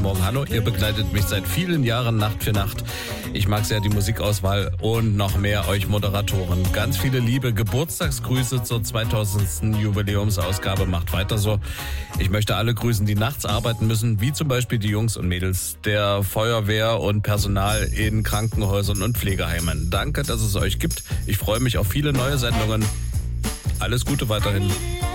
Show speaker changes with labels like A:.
A: Morgen. Hallo, ihr begleitet mich seit vielen Jahren Nacht für Nacht. Ich mag sehr die Musikauswahl und noch mehr euch Moderatoren. Ganz viele liebe Geburtstagsgrüße zur 2000. Jubiläumsausgabe. Macht weiter so. Ich möchte alle grüßen, die nachts arbeiten müssen, wie zum Beispiel die Jungs und Mädels der Feuerwehr und Personal in Krankenhäusern und Pflegeheimen. Danke, dass es euch gibt. Ich freue mich auf viele neue Sendungen. Alles Gute weiterhin.